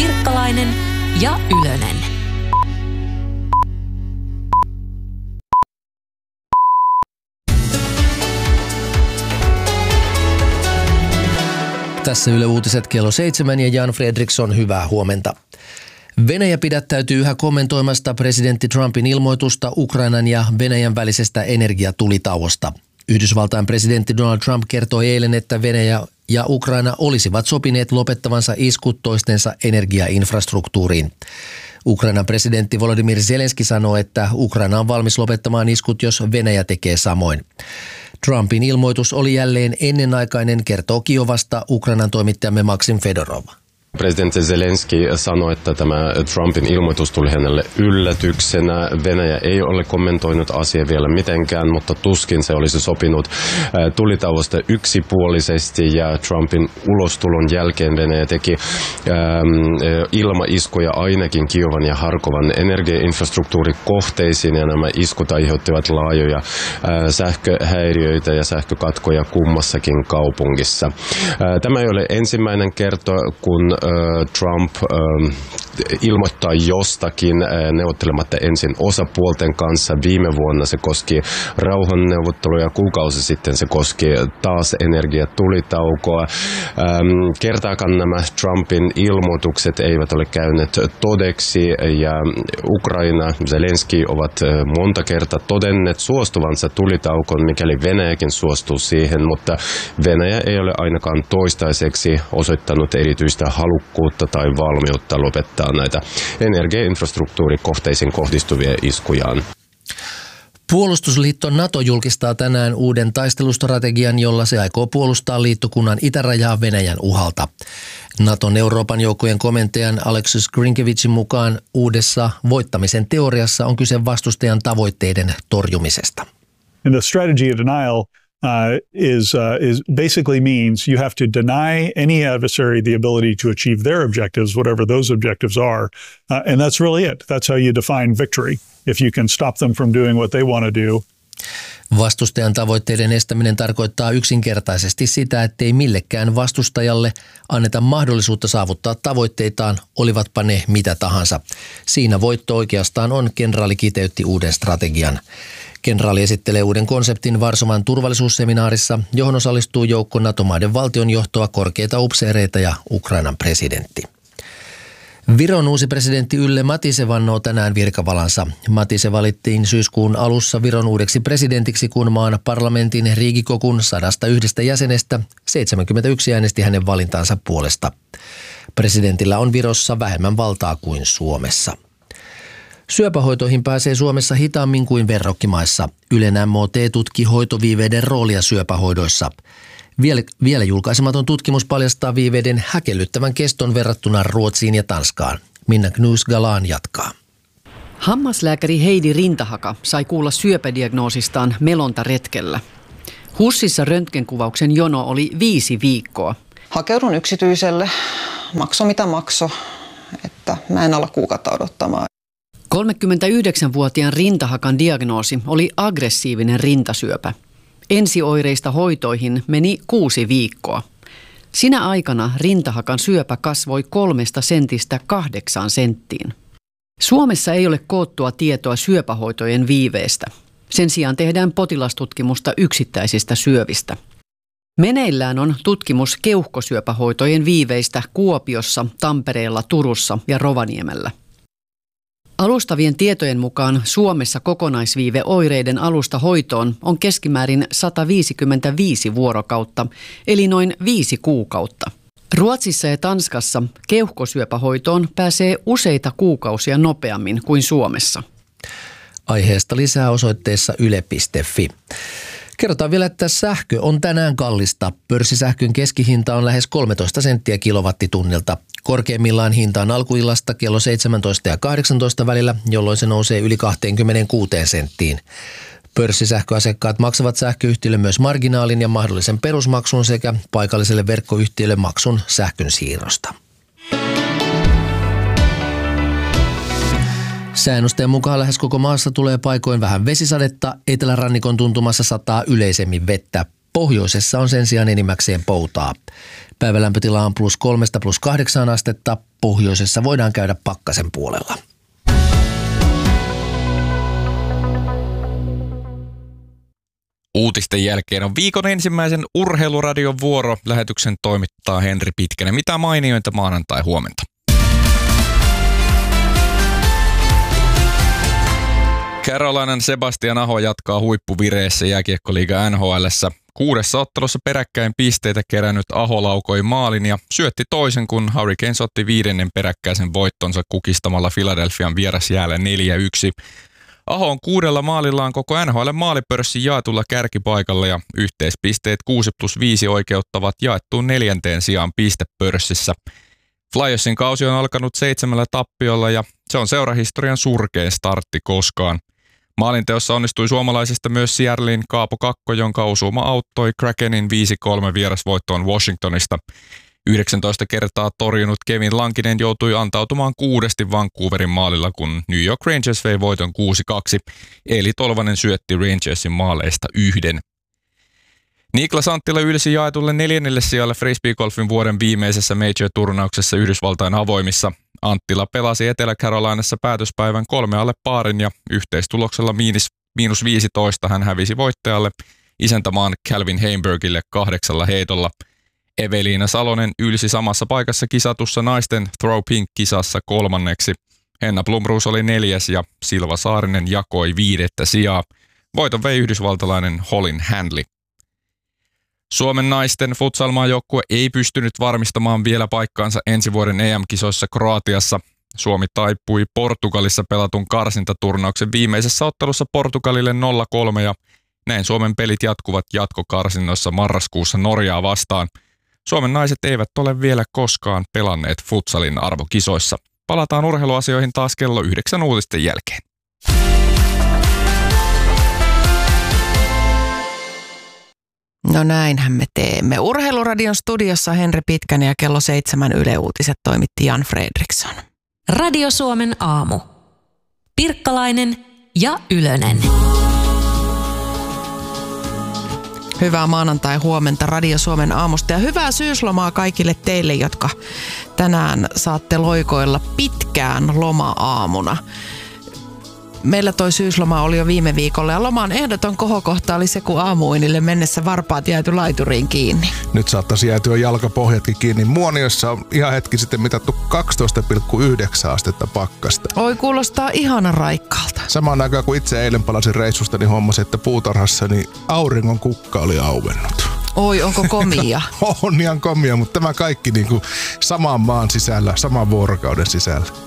Pirkkalainen ja Ylönen. Tässä Yle Uutiset kello 7 ja Jan Fredriksson, hyvää huomenta. Venäjä pidättäytyy yhä kommentoimasta presidentti Trumpin ilmoitusta Ukrainan ja Venäjän välisestä energiatulitauosta. Yhdysvaltain presidentti Donald Trump kertoi eilen, että Venäjä ja Ukraina olisivat sopineet lopettavansa iskut toistensa energiainfrastruktuuriin. Ukrainan presidentti Volodymyr Zelenski sanoi, että Ukraina on valmis lopettamaan iskut, jos Venäjä tekee samoin. Trumpin ilmoitus oli jälleen ennenaikainen, kertoo Kiovasta Ukrainan toimittajamme Maksim Fedorov. Presidentti Zelenski sanoi, että tämä Trumpin ilmoitus tuli hänelle yllätyksenä. Venäjä ei ole kommentoinut asiaa vielä mitenkään, mutta tuskin se olisi sopinut tulitauosta yksipuolisesti. Ja Trumpin ulostulon jälkeen Venäjä teki ilmaiskuja ainakin Kiovan ja Harkovan energiainfrastruktuurikohteisiin. Ja nämä iskut aiheuttivat laajoja sähköhäiriöitä ja sähkökatkoja kummassakin kaupungissa. Tämä ei ole ensimmäinen kerta, kun Trump ilmoittaa jostakin neuvottelematta ensin osapuolten kanssa. Viime vuonna se koski rauhanneuvotteluja, kuukausi sitten se koski taas energiatulitaukoa. Kertaakaan nämä Trumpin ilmoitukset eivät ole käyneet todeksi ja Ukraina, Zelenski ovat monta kertaa todenneet suostuvansa tulitaukoon, mikäli Venäjäkin suostuu siihen, mutta Venäjä ei ole ainakaan toistaiseksi osoittanut erityistä halukkuutta tai valmiutta lopettaa näitä energiainfrastruktuurikohteisiin kohdistuvia iskujaan. Puolustusliitto NATO julkistaa tänään uuden taistelustrategian, jolla se aikoo puolustaa liittokunnan itärajaa Venäjän uhalta. Naton Euroopan joukkojen komentajan Alexis Grinkevicin mukaan uudessa voittamisen teoriassa on kyse vastustajan tavoitteiden torjumisesta. And the strategy of denial is basically means you have to deny any adversary the ability to achieve their objectives, whatever those objectives are. And that's really it. That's how you define victory. If you can stop them from doing what they want to do. Vastustajan tavoitteiden estäminen tarkoittaa yksinkertaisesti sitä, ettei millekään vastustajalle anneta mahdollisuutta saavuttaa tavoitteitaan, olivatpa ne mitä tahansa. Siinä voitto oikeastaan on, kenraali kiteytti uuden strategian. Kenraali esittelee uuden konseptin Varsovan turvallisuusseminaarissa, johon osallistuu joukko NATO-maiden valtionjohtoa, korkeita upseereita ja Ukrainan presidentti. Viron uusi presidentti Yle Matise vannoo tänään virkavalansa. Matise valittiin syyskuun alussa Viron uudeksi presidentiksi, kun maan parlamentin Riigikokun 101 jäsenestä 71 äänesti hänen valintaansa puolesta. Presidentillä on Virossa vähemmän valtaa kuin Suomessa. Syöpähoitoihin pääsee Suomessa hitaammin kuin verrokkimaissa. Ylen MOT tutki hoitoviiveiden roolia syöpähoidoissa. Vielä julkaisematon tutkimus paljastaa viiveiden häkellyttävän keston verrattuna Ruotsiin ja Tanskaan. Minna Knus-Galan jatkaa. Hammaslääkäri Heidi Rintahaka sai kuulla syöpädiagnoosistaan melontaretkellä. HUSissa röntgenkuvauksen jono oli 5 viikkoa. Hakeudun yksityiselle, makso mitä makso, että mä en ala kuukautta odottamaan. 39-vuotiaan Rintahakan diagnoosi oli aggressiivinen rintasyöpä. Ensioireista hoitoihin meni 6 viikkoa. Sinä aikana Rintahakan syöpä kasvoi 3 sentistä 8 senttiin. Suomessa ei ole koottua tietoa syöpähoitojen viiveestä. Sen sijaan tehdään potilastutkimusta yksittäisistä syövistä. Meneillään on tutkimus keuhkosyöpähoitojen viiveistä Kuopiossa, Tampereella, Turussa ja Rovaniemellä. Alustavien tietojen mukaan Suomessa kokonaisviive oireiden alusta hoitoon on keskimäärin 155 vuorokautta, eli noin 5 kuukautta. Ruotsissa ja Tanskassa keuhkosyöpähoitoon pääsee useita kuukausia nopeammin kuin Suomessa. Aiheesta lisää osoitteessa yle.fi. Kerrotaan vielä, että sähkö on tänään kallista. Pörssisähkön keskihinta on lähes 13 senttiä kilowattitunnilta. Korkeimmillaan hinta on alkuillasta kello 17 ja 18 välillä, jolloin se nousee yli 26 senttiin. Pörssisähköasiakkaat maksavat sähköyhtiölle myös marginaalin ja mahdollisen perusmaksun sekä paikalliselle verkkoyhtiölle maksun sähkön siirrosta. Säännösten mukaan lähes koko maassa tulee paikoin vähän vesisadetta, etelärannikon tuntumassa sataa yleisemmin vettä. Pohjoisessa on sen sijaan enimmäkseen poutaa. Päivälämpötila on +3–+8 astetta. Pohjoisessa voidaan käydä pakkasen puolella. Uutisten jälkeen on viikon ensimmäisen urheiluradion vuoro. Lähetyksen toimittaa Henri Pitkänen. Mitä mainiointa maanantai huomenta? Carolinan Sebastian Aho jatkaa huippuvireessä jääkiekkoliiga NHL:ssä. 6 ottelussa peräkkäin pisteitä kerännyt Aho laukoi maalin ja syötti toisen, kun Hurricanes otti 5. peräkkäisen voittonsa kukistamalla Philadelphian vierasjäällä 4-1. Aho on 6 maalillaan koko NHL-maalipörssin jaetulla kärkipaikalla ja yhteispisteet 6+5 oikeuttavat jaettuun 4. sijaan pistepörssissä. Flyersin kausi on alkanut 7 tappiolla ja se on seurahistorian surkein startti koskaan. Maalinteossa onnistui suomalaisista myös Seattlein Kaapo Kakko, jonka osuma auttoi Krakenin 5-3 vierasvoittoon Washingtonista. 19 kertaa torjunut Kevin Lankinen joutui antautumaan 6 Vancouverin maalilla, kun New York Rangers vei voiton 6-2, eli Tolvanen syötti Rangersin maaleista 1. Niklas Anttila ylsi jaetulle 4. sijalle frisbeegolfin vuoden viimeisessä major-turnauksessa Yhdysvaltain avoimissa. Anttila pelasi Etelä-Carolinassa päätöspäivän 3 alle paarin ja yhteistuloksella -15 hän hävisi voittajalle isäntämaan Calvin Heimbergille 8 heitolla. Eveliina Salonen ylsi samassa paikassa kisatussa naisten Throw Pink-kisassa 3. Henna Blomroos oli 4. ja Silva Saarinen jakoi 5. sijaa. Voiton vei yhdysvaltalainen Holin Handley. Suomen naisten futsalmaajoukkue ei pystynyt varmistamaan vielä paikkaansa ensi vuoden EM-kisoissa Kroatiassa. Suomi taipui Portugalissa pelatun karsintaturnauksen viimeisessä ottelussa Portugalille 0-3 ja näin Suomen pelit jatkuvat jatkokarsinnoissa marraskuussa Norjaa vastaan. Suomen naiset eivät ole vielä koskaan pelanneet futsalin arvokisoissa. Palataan urheiluasioihin taas kello 9 uutisten jälkeen. No näinhän me teemme. Urheiluradion studiossa Henri Pitkänen ja kello 7 Yle Uutiset toimitti Jan Fredriksson. Radio Suomen aamu. Pirkkalainen ja Ylönen. Hyvää maanantai huomenta Radio Suomen aamusta ja hyvää syyslomaa kaikille teille, jotka tänään saatte loikoilla pitkään loma-aamuna. Meillä toi syysloma oli jo viime viikolla ja loman ehdoton kohokohta oli se, kun aamuinille mennessä varpaat jääty laituriin kiinni. Nyt saattaisi jäätyä jalkapohjatkin kiinni. Muoniossa on ihan hetki sitten mitattu 12,9 astetta pakkasta. Oi, kuulostaa ihanan raikkaalta. Samaan aikaan kun itse eilen palasin reissusta, niin huomasin, että puutarhassa niin auringon kukka oli auennut. Oi, onko komia? On ihan komia, mutta tämä kaikki niin kuin saman maan sisällä, saman vuorokauden sisällä.